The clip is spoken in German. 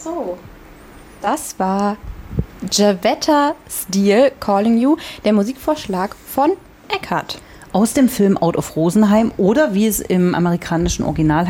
So. Das war Jevetta Steele, Calling You, der Musikvorschlag von Eckart. Aus dem Film Out of Rosenheim oder wie es im amerikanischen Original